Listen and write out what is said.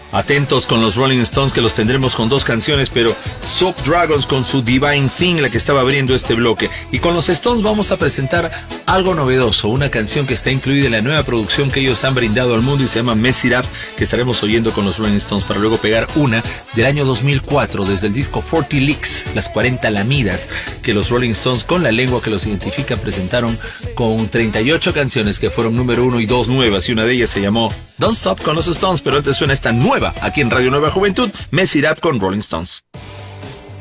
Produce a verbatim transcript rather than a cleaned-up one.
Atentos con los Rolling Stones, que los tendremos con dos canciones, pero Soap Dragons con su Divine Thing, la que estaba abriendo este bloque. Y con los Stones vamos a presentar algo novedoso, una canción que está incluida en la nueva producción que ellos han brindado al mundo y se llama Mess It Up, que estaremos oyendo con los Rolling Stones, para luego pegar una del año dos mil cuatro, desde el disco cuarenta Licks, las cuarenta lamidas, que los Rolling Stones, con la lengua que los identifica, presentaron con treinta y ocho canciones que fueron número uno y dos nuevas, y una de ellas se llamó Don't Stop con los Stones. Pero antes suena esta nueva aquí en Radio Nueva Juventud, Mess It Up con Rolling Stones.